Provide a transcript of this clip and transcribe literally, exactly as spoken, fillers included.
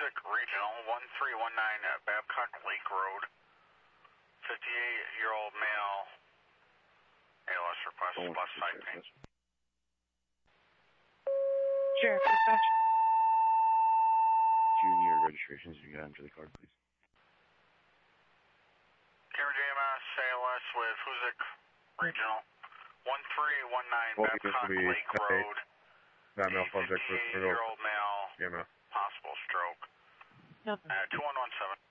Hoosick Regional, one three one nine Babcock Lake Road. fifty-eight-year-old male. A L S request, Oh, plus five pain. Sheriff, dispatch. Junior registrations, you got enter the card, please. Cameron J M S, A L S with Hoosick Regional, one three one nine Well, Babcock be Lake Road. Not male subject, fifty-eight-year-old male, yeah, ma'am. possible stroke. Nothing. Uh, two one one seven.